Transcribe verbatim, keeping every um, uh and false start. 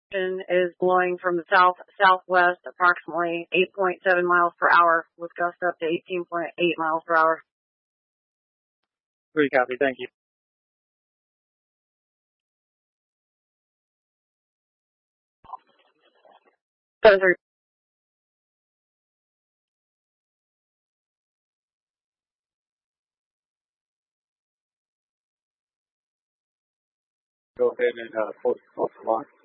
is blowing from the south southwest, approximately eight point seven miles per hour, with gusts up to eighteen point eight miles per hour. Three copy. Thank you. Seven three. Go ahead and uh, post the line.